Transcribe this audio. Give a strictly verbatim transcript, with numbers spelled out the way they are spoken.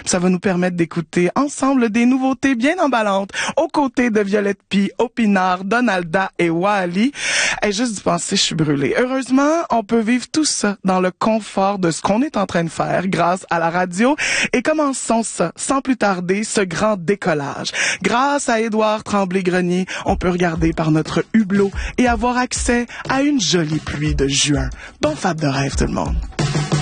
Ça va nous permettre d'écouter ensemble des nouveautés bien emballantes aux côtés de Violette Pie, Opinard, Donalda et Wally. Et juste d'y penser, je suis brûlée. Heureusement, on peut vivre tout ça dans le confort de ce qu'on est en train de faire grâce à la radio. Et commençons ça, sans plus tarder, ce grand décollage. Grâce à Édouard Tremblay-Grenier, on peut regarder par notre hublot et avoir accès à une jolie pluie de juin. Bon fab de rêve tout le monde.